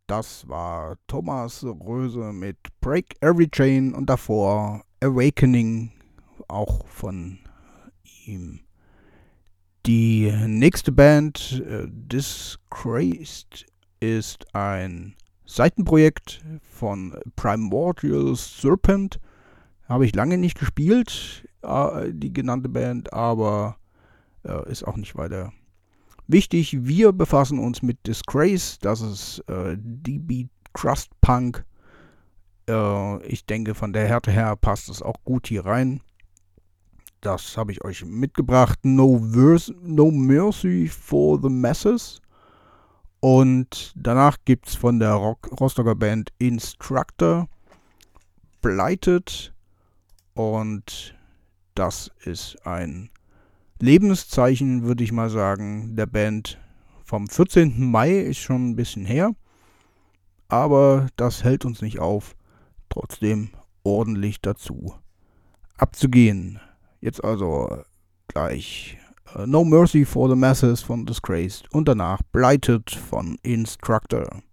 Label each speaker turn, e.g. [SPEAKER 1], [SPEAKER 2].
[SPEAKER 1] Das war Thomas Röse mit Break Every Chain und davor Awakening, auch von ihm. Die nächste Band, Disgraced, ist ein Seitenprojekt von Primordial Serpent. Habe ich lange nicht gespielt, die genannte Band, aber ist auch nicht weiter wichtig. Wir befassen uns mit Disgrace. Das ist DB Crust Punk. Ich denke, von der Härte her passt es auch gut hier rein. Das habe ich euch mitgebracht. No Mercy for the Masses. Und danach gibt es von der Rostocker Band Instructor Blighted. Und das ist ein Lebenszeichen, würde ich mal sagen, der Band vom 14. Mai, ist schon ein bisschen her. Aber das hält uns nicht auf, trotzdem ordentlich dazu abzugehen. Jetzt also gleich No Mercy for the Masses von Disgraced und danach Blighted von Instructor.